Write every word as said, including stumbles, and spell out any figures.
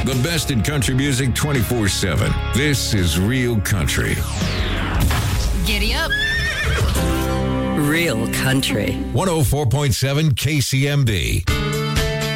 The best in country music twenty-four seven. This is Real Country. Giddy up. Real Country. one oh four point seven K C M D.